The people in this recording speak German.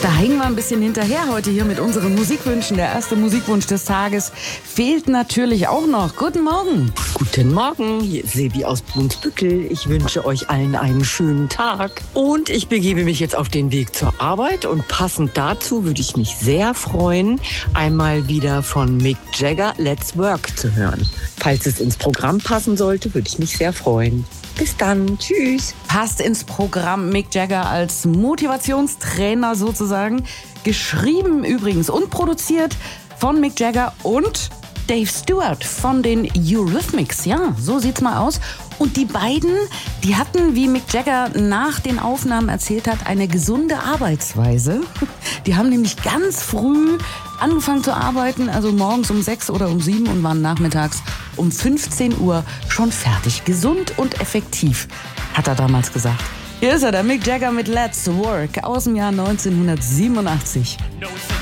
Da hängen wir ein bisschen hinterher heute hier mit unseren Musikwünschen. Der erste Musikwunsch des Tages fehlt natürlich auch noch. Guten Morgen. Guten Morgen, hier ist Sebi aus Brunsbüttel. Ich wünsche euch allen einen schönen Tag. Und ich begebe mich jetzt auf den Weg zur Arbeit. Und passend dazu würde ich mich sehr freuen, einmal wieder von Mick Jagger Let's Work zu hören. Falls es ins Programm passen sollte, würde ich mich sehr freuen. Bis dann, tschüss. Passt ins Programm Mick Jagger als Motivationstrainer sozusagen. Geschrieben übrigens und produziert von Mick Jagger und Dave Stewart von den Eurythmics. Ja, so sieht's mal aus. Und die beiden, die hatten, wie Mick Jagger nach den Aufnahmen erzählt hat, eine gesunde Arbeitsweise. Die haben nämlich ganz früh angefangen zu arbeiten, also morgens um 6 oder um 7 und waren nachmittags um 15 Uhr schon fertig. Gesund und effektiv, hat er damals gesagt. Hier ist er, der Mick Jagger mit Let's Work aus dem Jahr 1987.